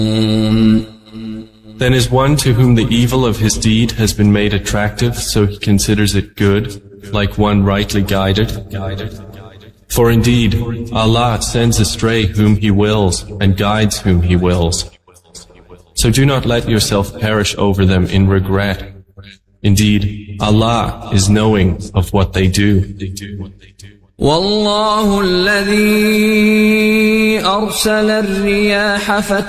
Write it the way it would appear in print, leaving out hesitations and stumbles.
Then is one to whom the evil of his deed has been made attractive, so he considers it good, like one rightly guided. For indeed, Allah sends astray whom He wills and guides whom He wills. So do not let yourself perish over them in regret. Indeed, Allah is knowing of what they do. والله الذي أرسل الرياح